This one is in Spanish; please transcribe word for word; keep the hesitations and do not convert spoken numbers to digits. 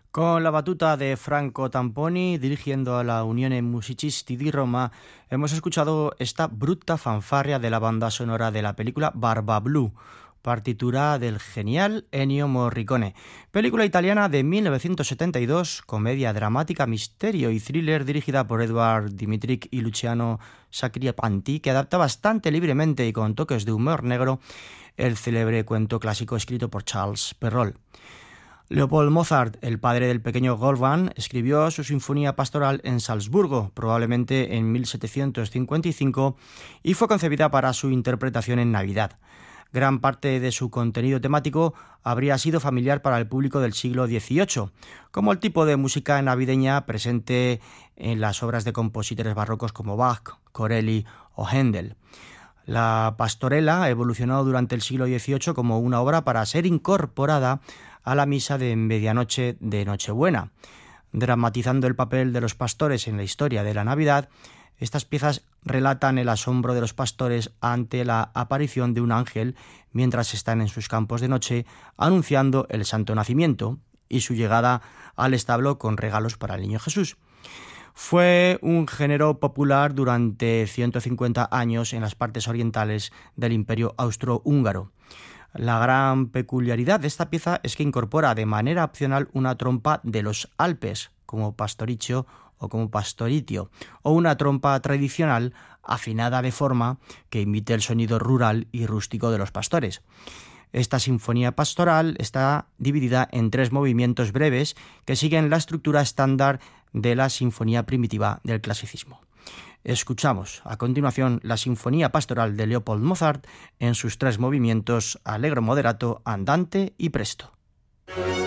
Con la batuta de Franco Tamponi dirigiendo a la Unione Musicisti di Roma, hemos escuchado esta brutta fanfarria de la banda sonora de la película Barba Blu, partitura del genial Ennio Morricone. Película italiana de mil novecientos setenta y dos, comedia dramática, misterio y thriller dirigida por Edward Dmytryk y Luciano Sacripanti, que adapta bastante libremente y con toques de humor negro el célebre cuento clásico escrito por Charles Perrault. Leopold Mozart, el padre del pequeño Wolfgang, escribió su sinfonía pastoral en Salzburgo, probablemente en mil setecientos cincuenta y cinco, y fue concebida para su interpretación en Navidad. Gran parte de su contenido temático habría sido familiar para el público del siglo dieciocho, como el tipo de música navideña presente en las obras de compositores barrocos como Bach, Corelli o Händel. La pastorela evolucionó durante el siglo dieciocho como una obra para ser incorporada a la misa de medianoche de Nochebuena. Dramatizando el papel de los pastores en la historia de la Navidad, estas piezas relatan el asombro de los pastores ante la aparición de un ángel mientras están en sus campos de noche anunciando el santo nacimiento y su llegada al establo con regalos para el niño Jesús. Fue un género popular durante ciento cincuenta años en las partes orientales del Imperio Austrohúngaro. La gran peculiaridad de esta pieza es que incorpora de manera opcional una trompa de los Alpes, como pastoricio o como pastoritio, o una trompa tradicional afinada de forma que imite el sonido rural y rústico de los pastores. Esta sinfonía pastoral está dividida en tres movimientos breves que siguen la estructura estándar de la sinfonía primitiva del clasicismo. Escuchamos a continuación la sinfonía pastoral de Leopold Mozart en sus tres movimientos allegro moderato, andante y presto.